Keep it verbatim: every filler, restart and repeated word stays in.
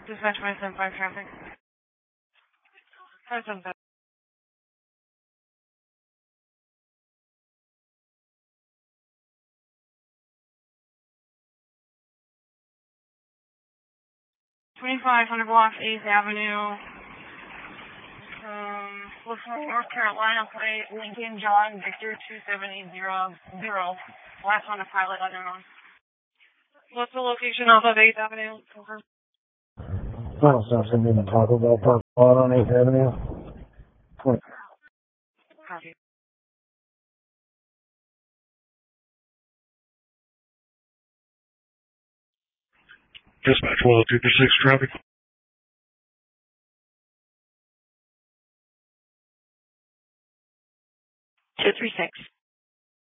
Dispatch five seven five traffic. five seven five. twenty-five hundred blocks, eighth Avenue. Um, North Carolina plate, Lincoln John Victor two seven eight zero zero. Last one to pilot unknown. What's the location off of eighth Avenue? Over. Oh, so it's going to be the Taco Bell parking lot on eighth Avenue. twenty. Copy. Dispatch one oh two three six traffic. two three six.